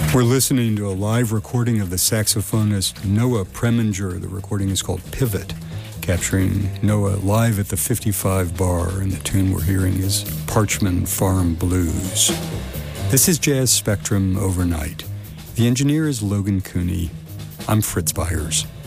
We're listening to a live recording of the saxophonist Noah Preminger. The recording is called Pivot, capturing Noah live at the 55 Bar, and the tune we're hearing is Parchman Farm Blues. This is Jazz Spectrum Overnight. The engineer is Logan Cooney. I'm Fritz Byers.